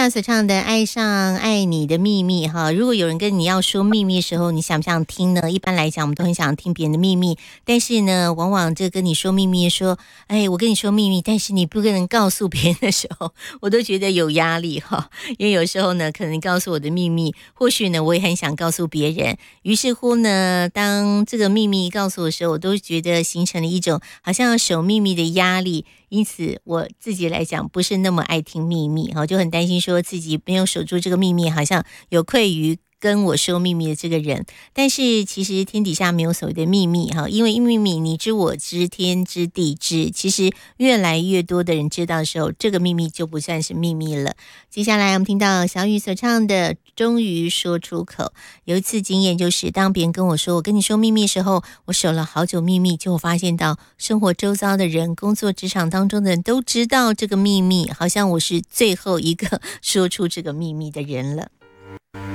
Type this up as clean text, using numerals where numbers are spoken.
雅所唱的《爱上爱你的秘密》哈，如果有人跟你要说秘密的时候，你想不想听呢？一般来讲，我们都很想听别人的秘密，但是呢，往往这跟你说秘密说，哎，我跟你说秘密，但是你不能告诉别人的时候，我都觉得有压力哈。因为有时候呢，可能你告诉我的秘密，或许呢，我也很想告诉别人。于是乎呢，当这个秘密告诉我的时候，我都觉得形成了一种好像要守秘密的压力。因此我自己来讲不是那么爱听秘密，就很担心说自己没有守住这个秘密，好像有愧于跟我说秘密的这个人。但是其实天底下没有所谓的秘密，因为秘密你知我知天知地知，其实越来越多的人知道的时候，这个秘密就不算是秘密了。接下来我们听到小雨所唱的终于说出口。有一次经验就是当别人跟我说我跟你说秘密的时候，我守了好久秘密，就发现到生活周遭的人，工作职场当中的人都知道这个秘密，好像我是最后一个说出这个秘密的人了。